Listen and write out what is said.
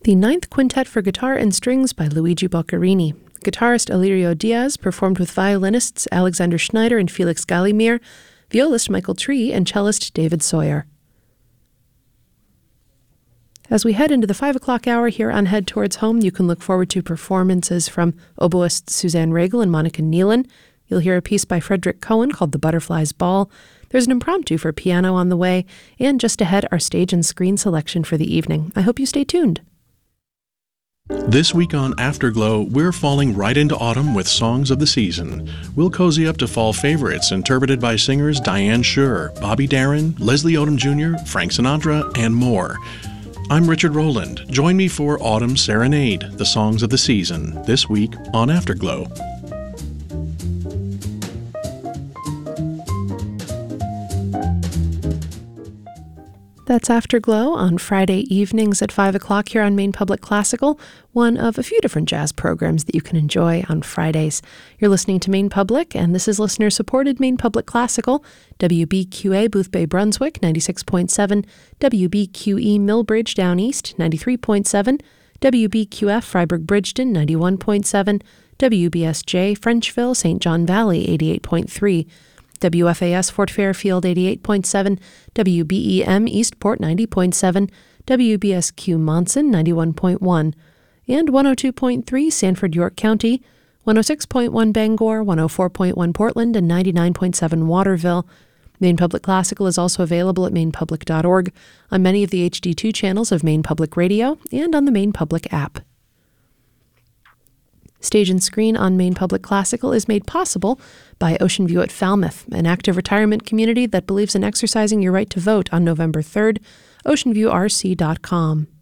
The Ninth Quintet for Guitar and Strings by Luigi Boccherini. Guitarist Alirio Diaz performed with violinists Alexander Schneider and Felix Gallimir, violist Michael Tree, and cellist David Sawyer. As we head into the 5 o'clock hour here on Head Towards Home, you can look forward to performances from oboists Suzanne Regal and Monica Nealon. You'll hear a piece by Frederick Cohen called The Butterfly's Ball. There's an impromptu for piano on the way, and just ahead, our stage and screen selection for the evening. I hope you stay tuned. This week on Afterglow, we're falling right into autumn with songs of the season. We'll cozy up to fall favorites interpreted by singers Diane Shure, Bobby Darin, Leslie Odom Jr., Frank Sinatra, and more. I'm Richard Rowland. Join me for Autumn Serenade, the songs of the season, this week on Afterglow. That's Afterglow on Friday evenings at 5 o'clock here on Maine Public Classical, one of a few different jazz programs that you can enjoy on Fridays. You're listening to Maine Public, and this is listener-supported Maine Public Classical, WBQA Boothbay Brunswick, 96.7, WBQE Millbridge Down East, 93.7, WBQF Freiburg Bridgeton, 91.7, WBSJ Frenchville St. John Valley, 88.3, WFAS Fort Fairfield 88.7, WBEM Eastport 90.7, WBSQ Monson 91.1, and 102.3 Sanford York County, 106.1 Bangor, 104.1 Portland, and 99.7 Waterville. Maine Public Classical is also available at mainepublic.org, on many of the HD2 channels of Maine Public Radio, and on the Maine Public app. Stage and screen on Maine Public Classical is made possible by Ocean View at Falmouth, an active retirement community that believes in exercising your right to vote on November 3rd, oceanviewrc.com.